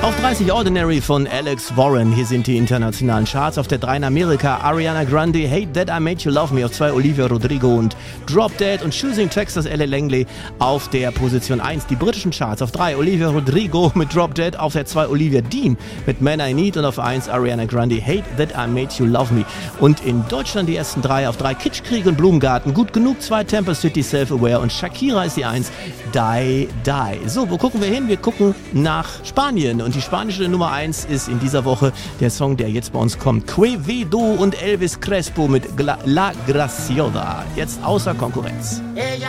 Auf 30 Ordinary von Alex Warren. Hier sind die internationalen Charts. Auf der 3 in Amerika Ariana Grande, Hate That I Made You Love Me. Auf 2 Olivia Rodrigo und Drop Dead und Choosing Tracks, das L.A. Langley auf der Position 1. Die britischen Charts. Auf 3 Olivia Rodrigo mit Drop Dead. Auf der 2 Olivia Dean mit Man I Need. Und auf 1 Ariana Grande, Hate That I Made You Love Me. Und in Deutschland die ersten 3. Auf 3 Kitschkrieg und Blumengarten. Gut genug. 2 Temper City, Self-Aware. Und Shakira ist die 1. Die, Die. So, wo gucken wir hin? Wir gucken nach Spanien. Und die spanische Nummer 1 ist in dieser Woche der Song, der jetzt bei uns kommt. Quevedo und Elvis Crespo mit La Graciosa. Jetzt außer Konkurrenz.